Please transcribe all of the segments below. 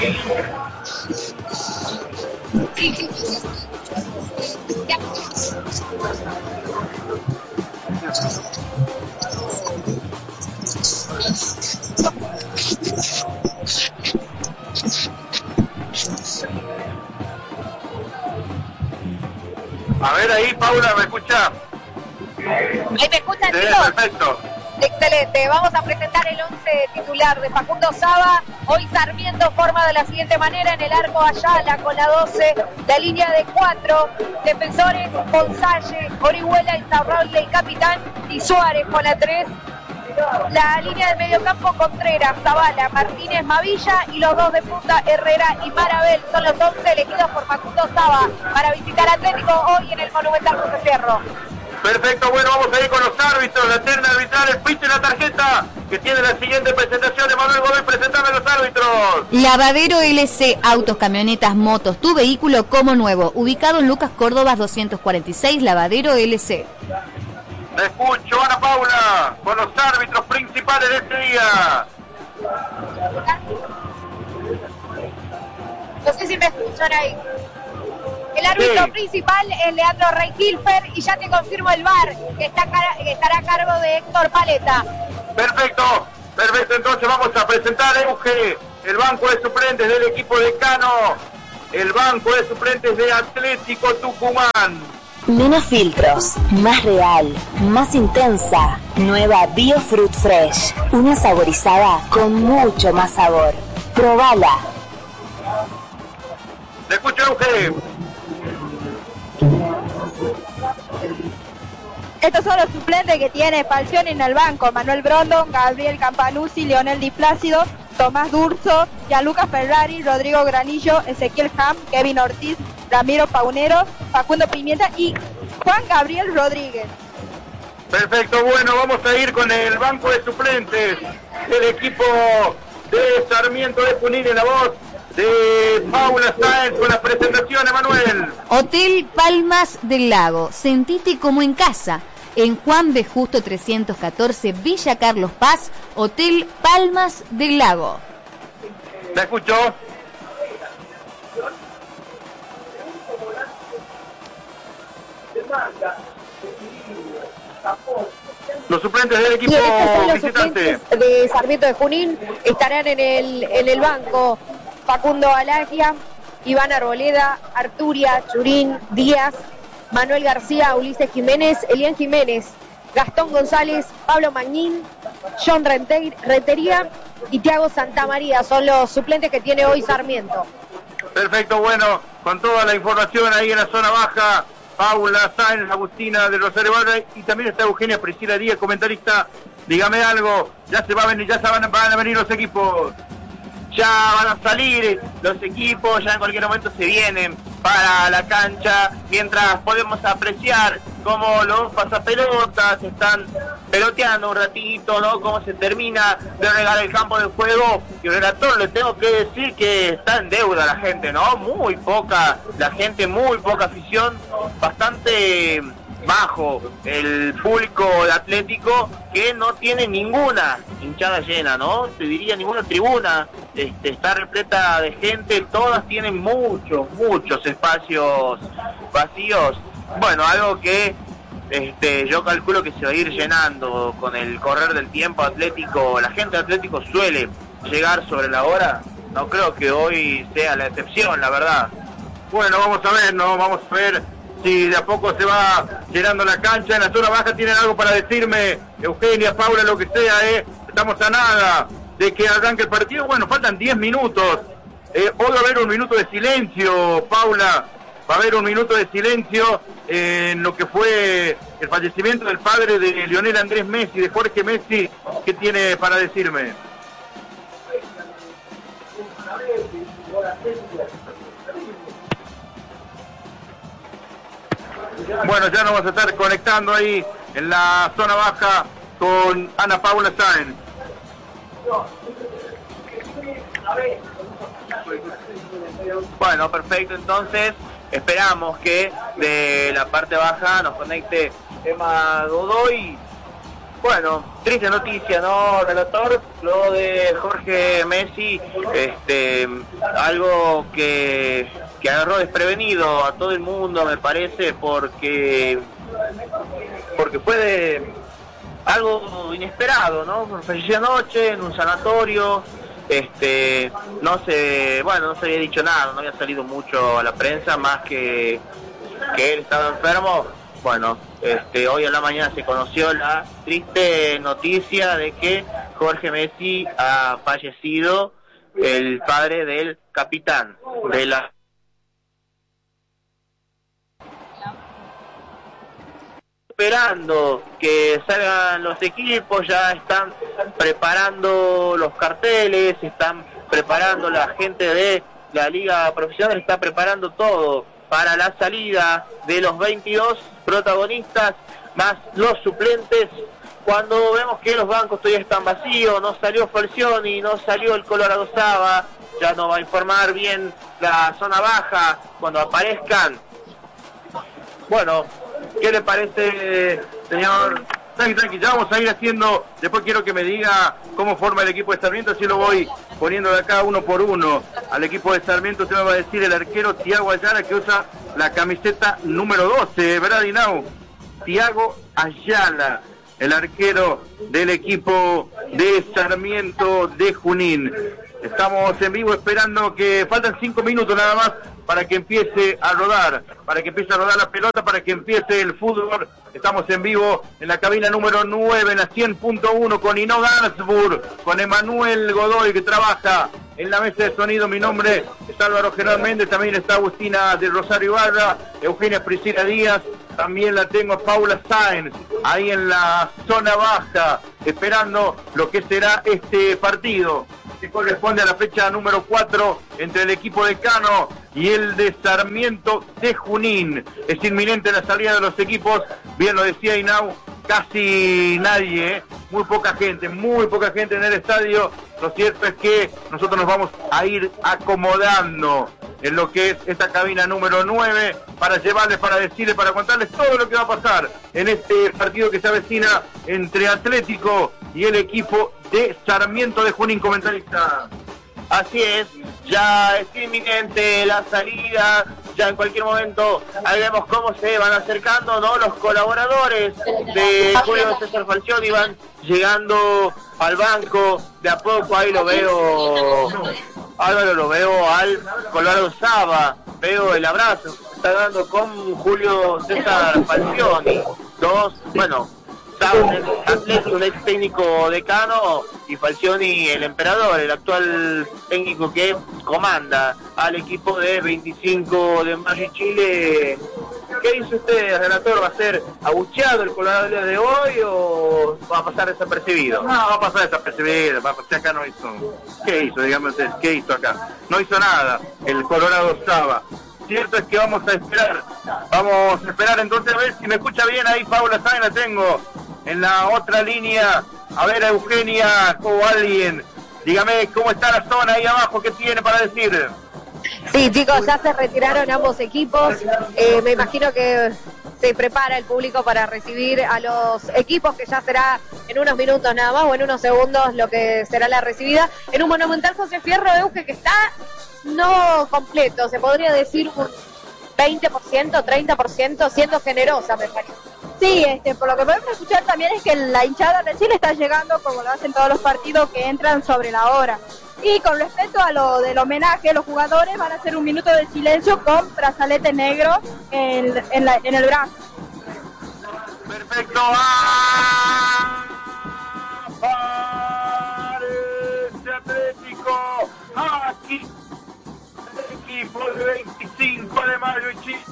A ver ahí, Paula, ¿me escucha? ¿Ahí me escuchan, sí, chicos? Perfecto. Excelente, vamos a presentar el 11 titular de Facundo Saba. Hoy Sarmiento forma de la siguiente manera: en el arco Ayala con la 12, la línea de 4, defensores González, Orihuela, Insaurralde y capitán, y Suárez con la 3. La línea del mediocampo: Contreras, Zavala, Martínez, Mavilla, y los dos de punta, Herrera y Marabel. Son los 11 elegidos por Facundo Saba para visitar Atlético hoy en el Monumental José Fierro. Perfecto, bueno, vamos a ir con los árbitros, la terna arbitral, el pito y la tarjeta, que tiene la siguiente presentación de Manuel Godoy. Presentame a los árbitros. Lavadero LC, autos, camionetas, motos, tu vehículo como nuevo. Ubicado en Lucas Córdoba 246, Lavadero LC. Me escucho, Ana Paula, con los árbitros principales de este día. No sé si me escuchan ahí. El árbitro principal es Leandro Reykilfer, y ya te confirmo el VAR, que estará a cargo de Héctor Paleta. Perfecto, entonces vamos a presentar, Euge, el banco de suplentes del equipo de Cano, el banco de suplentes de Atlético Tucumán. Menos filtros, más real, más intensa. Nueva Biofruit Fresh, una saborizada con mucho más sabor. Probala. ¿Le escucho, Euge? Estos son los suplentes que tiene Falcioni en el banco: Manuel Brondon, Gabriel Campanuzzi, Leonel Di Plácido, Tomás Durso, Gianluca Ferrari, Rodrigo Granillo, Ezequiel Ham, Kevin Ortiz, Ramiro Paunero, Facundo Pimienta y Juan Gabriel Rodríguez. Perfecto, bueno, vamos a ir con el banco de suplentes del equipo de Sarmiento de Junín, en la voz de Paula Sáenz, con las presentaciones, Manuel. Hotel Palmas del Lago, sentite como en casa. En Juan B. Justo 314, Villa Carlos Paz, Hotel Palmas del Lago. ¿La escuchó? Los suplentes del equipo visitante de Sarmiento de Junín estarán en el banco: Facundo Alagia, Iván Arboleda, Arturia, Churín, Díaz, Manuel García, Ulises Jiménez, Elian Jiménez, Gastón González, Pablo Mañín, John Rentería y Thiago Santamaría. Son los suplentes que tiene hoy Sarmiento. Perfecto, bueno, con toda la información ahí en la zona baja, Paula Sáenz, Agustina de Rosario Barra, y también está Eugenia Priscila Díaz, comentarista. Dígame algo, ya van a venir los equipos. Ya van a salir los equipos, ya en cualquier momento se vienen para la cancha, mientras podemos apreciar cómo los pasapelotas están peloteando un ratito, ¿no? Cómo se termina de regar el campo de juego. Y relator, le tengo que decir que está en deuda la gente, ¿no? Muy poca afición, bastante bajo el público de Atlético, que no tiene ninguna hinchada llena, ¿no? Te diría ninguna tribuna, está repleta de gente, todas tienen muchos espacios vacíos. Bueno, algo que yo calculo que se va a ir llenando con el correr del tiempo. Atlético, la gente de Atlético suele llegar sobre la hora, no creo que hoy sea la excepción, la verdad. Bueno, vamos a ver si de a poco se va llenando la cancha. En la zona baja tienen algo para decirme, Eugenia, Paula, lo que sea, estamos a nada de que arranque el partido. Bueno, faltan 10 minutos. Hoy va a haber un minuto de silencio, Paula. Va a haber un minuto de silencio en lo que fue el fallecimiento del padre de Lionel Andrés Messi, de Jorge Messi. ¿Qué tiene para decirme? Bueno, ya nos vamos a estar conectando ahí en la zona baja con Ana Paula Sáenz. Bueno, perfecto, entonces esperamos que de la parte baja nos conecte Emma Godoy Bueno, triste noticia, ¿no, relator? Lo de Jorge Messi, algo que agarró desprevenido a todo el mundo, me parece, porque fue algo inesperado, ¿no? Falleció anoche en un sanatorio, no se había dicho nada, no había salido mucho a la prensa, más que él estaba enfermo. Bueno, hoy a la mañana se conoció la triste noticia de que Jorge Messi ha fallecido, el padre del capitán de la... Esperando que salgan los equipos, ya están preparando los carteles, están preparando la gente de la liga profesional, está preparando todo para la salida de los 22 protagonistas más los suplentes. Cuando vemos que los bancos todavía están vacíos, no salió Falcioni, no salió el Colorado Saba, ya nos va a informar bien la zona baja cuando aparezcan. Bueno, ¿qué le parece, señor? Tranqui, ya vamos a ir haciendo, después quiero que me diga cómo forma el equipo de Sarmiento, así lo voy poniendo de acá uno por uno. Al equipo de Sarmiento se me va a decir el arquero Tiago Ayala, que usa la camiseta número 12, ¿verdad, Dinau? Tiago Ayala, el arquero del equipo de Sarmiento de Junín. Estamos en vivo esperando que faltan 5 minutos nada más para que empiece a rodar la pelota, para que empiece el fútbol. Estamos en vivo en la cabina número 9, en la 100.1, con Inó Gansburg, con Emanuel Godoy, que trabaja en la mesa de sonido. Mi nombre es Álvaro Gerard Méndez, también está Agustina de Rosario Ibarra, Eugenia Priscila Díaz, también la tengo a Paula Sáenz, ahí en la zona baja, esperando lo que será este partido, que corresponde a la fecha número 4 entre el equipo de Cano y el de Sarmiento de Junín. Es inminente la salida de los equipos, bien lo decía Inau, casi nadie, muy poca gente en el estadio. Lo cierto es que nosotros nos vamos a ir acomodando en lo que es esta cabina número 9 para llevarles, para decirles, para contarles todo lo que va a pasar en este partido que se avecina entre Atlético y el equipo de Sarmiento de Junín. Comentarista. Así es, ya es inminente la salida, ya en cualquier momento ahí vemos cómo se van acercando, ¿no? Los colaboradores de Julio César Falcioni van llegando al banco, de a poco ahí lo veo, Álvaro, lo veo al Colorado Saba, veo el abrazo que está dando con Julio César Falcioni, un ex técnico decano, y Falcioni, el emperador, el actual técnico que comanda al equipo de 25 de Mayo y Chile. ¿Qué dice usted, relator? ¿Va a ser abucheado el Colorado de hoy o va a pasar desapercibido? No, va a pasar desapercibido, acá no hizo. ¿Qué hizo, digamos, qué hizo acá? No hizo nada el Colorado Saba. Cierto es que vamos a esperar entonces a ver si me escucha bien ahí. Paula Sáenz la tengo en la otra línea. A ver, a Eugenia o alguien, dígame cómo está la zona ahí abajo, ¿qué tiene para decir? Sí, chicos, ya se retiraron ambos equipos. Me imagino que se prepara el público para recibir a los equipos, que ya será en unos minutos nada más, o en unos segundos lo que será la recibida. En un Monumental José Fierro, Euge, que está no completo, se podría decir un 20%, 30%, siendo generosa, me parece. Sí, por lo que podemos escuchar también es que la hinchada recién está llegando, como lo hacen todos los partidos que entran sobre la hora. Y con respecto a lo del homenaje, los jugadores van a hacer un minuto de silencio con brazalete negro en el brazo. Perfecto. Parece Atlético. Aquí el equipo de 25 de Mayo y Chile.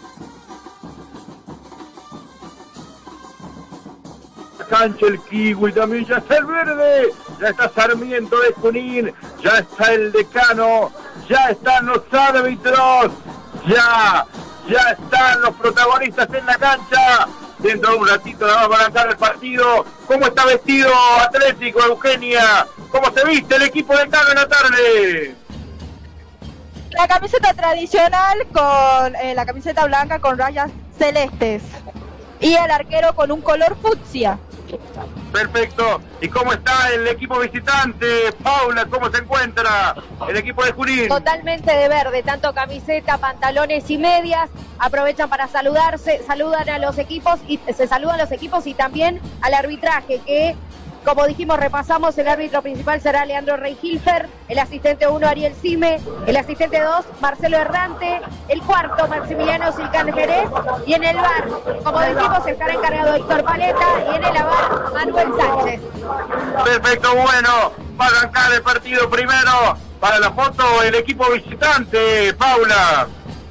Cancha el Kiwi, también ya está el verde, ya está Sarmiento de Junín, ya está el decano, ya están los árbitros, ya están los protagonistas en la cancha. Dentro de un ratito la vamos a lanzar el partido. ¿Cómo está vestido Atlético, Eugenia? ¿Cómo se viste el equipo de Cano en la tarde? La camiseta tradicional con la camiseta blanca con rayas celestes y el arquero con un color fucsia. Perfecto. ¿Y cómo está el equipo visitante? Paula, ¿cómo se encuentra el equipo de Junín? Totalmente de verde, tanto camiseta, pantalones y medias. Aprovechan para saludarse, saludan a los equipos y se saludan los equipos y también al arbitraje, que como dijimos, repasamos, el árbitro principal será Leandro Rey-Hilfer, el asistente 1 Ariel Cime, el asistente 2 Marcelo Errante, el cuarto Maximiliano Silcán Jerez, y en el VAR, como dijimos, estará encargado Héctor Paleta, y en el AVAR Manuel Sánchez. Perfecto, bueno, va a arrancar el partido primero. Para la foto, el equipo visitante, Paula.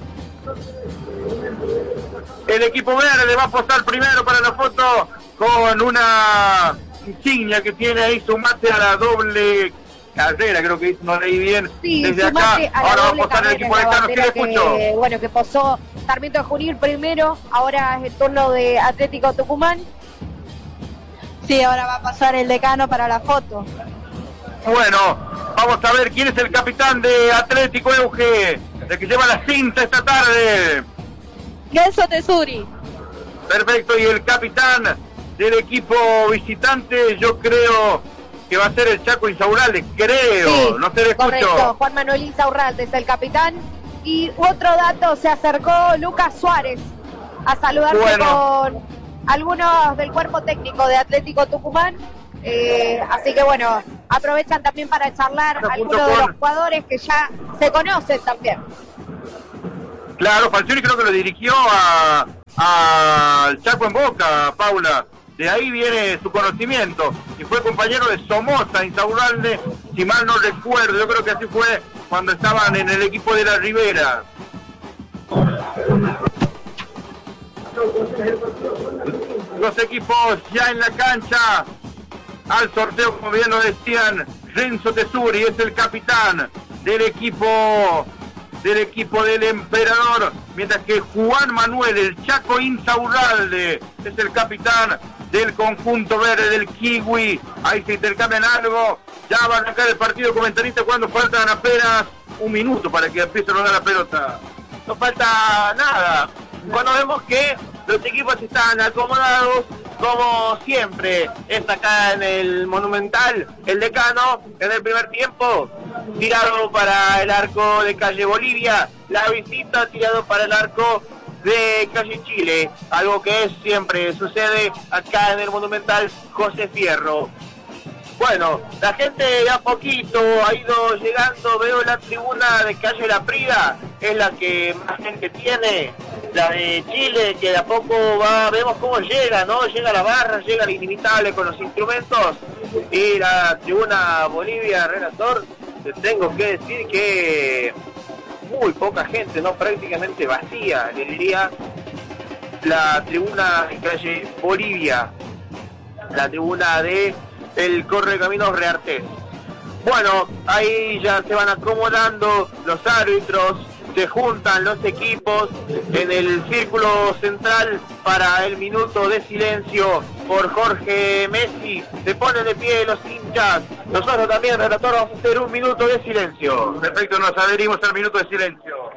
El equipo verde va a posar primero para la foto con una insignia que tiene ahí, sumate a la doble carrera, creo que no leí bien. Sí, desde acá. Ahora va a posar el equipo de Cano, ¿sí le escucho? Bueno, que posó Sarmiento de Junín primero, ahora es el turno de Atlético Tucumán. Sí, ahora va a pasar el decano para la foto. Bueno, vamos a ver quién es el capitán de Atlético Euge, el que lleva la cinta esta tarde. Gelson Tesuri. Perfecto, y el capitán del equipo visitante, yo creo que va a ser el Chaco Insaurralde, creo, Sí, no te lo escucho. Correcto, Juan Manuel Insaurralde es el capitán. Y otro dato, se acercó Lucas Suárez a saludarse con algunos del cuerpo técnico de Atlético Tucumán. Así que bueno, aprovechan también para charlar algunos de los jugadores que ya se conocen también. Claro, Falcioni creo que lo dirigió al Chaco en Boca, Paula. De ahí viene su conocimiento. Y fue compañero de Somoza, Insaurralde, si mal no recuerdo. Yo creo que así fue cuando estaban en el equipo de la Ribera. Los equipos ya en la cancha. Al sorteo, como bien lo decían, Renzo Tesuri es el capitán del equipo del Emperador, mientras que Juan Manuel, el Chaco Insaurralde, es el capitán del conjunto verde del Kiwi. Ahí se intercambian algo, ya va a arrancar el partido. Comentarista, cuando faltan apenas un minuto para que empiece a rodar la pelota. No falta nada, cuando vemos que los equipos están acomodados como siempre. Es acá en el Monumental, el decano en el primer tiempo tirado para el arco de calle Bolivia, la visita tirado para el arco de calle Chile, algo que siempre sucede acá en el Monumental José Fierro. Bueno, la gente de a poquito ha ido llegando. Veo la tribuna de calle La Prida, es la que más gente tiene. La de Chile, que de a poco va, vemos cómo llega, ¿no? Llega la barra, llega el inimitable con los instrumentos. Y la tribuna Bolivia, relator, te tengo que decir que muy poca gente, ¿no? Prácticamente vacía, le diría. La tribuna de calle Bolivia, la tribuna de el Correcaminos Reartés. Bueno, ahí ya se van acomodando los árbitros, se juntan los equipos en el círculo central para el minuto de silencio por Jorge Messi. Se ponen de pie los hinchas. Nosotros también, relator, vamos a hacer un minuto de silencio. Perfecto, nos adherimos al minuto de silencio.